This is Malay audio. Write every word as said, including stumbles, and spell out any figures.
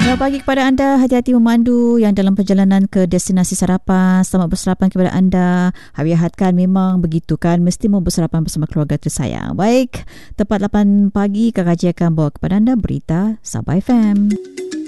Selamat pagi kepada anda. Hati-hati memandu yang dalam perjalanan ke destinasi sarapan. Selamat bersarapan kepada anda. Hari Ahad kan memang begitu kan. Mesti mau bersarapan bersama keluarga tersayang. Baik, tepat lapan pagi Kak Raji akan bawa kepada anda berita Sabah F M.